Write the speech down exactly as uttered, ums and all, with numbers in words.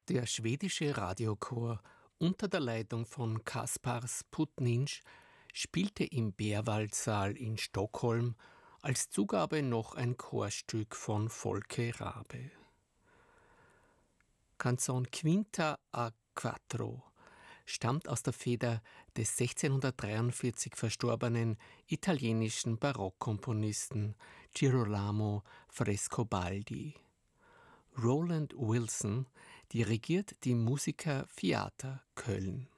Der schwedische Radiochor unter der Leitung von Kaspars Putninsch spielte im Berwaldsaal in Stockholm als Zugabe noch ein Chorstück von Folke Rabe. Canzon Quinta a Quattro stammt aus der Feder des sechzehnhundertdreiundvierzig verstorbenen italienischen Barockkomponisten Girolamo Frescobaldi. Roland Wilson dirigiert die Musica Fiata Köln.